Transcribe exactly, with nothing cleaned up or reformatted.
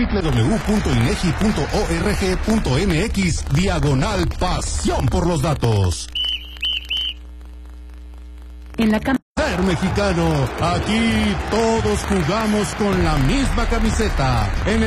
w w w punto inegi punto org punto m x diagonal pasión por los datos. En la cam- Ser mexicano, aquí todos jugamos con la misma camiseta. En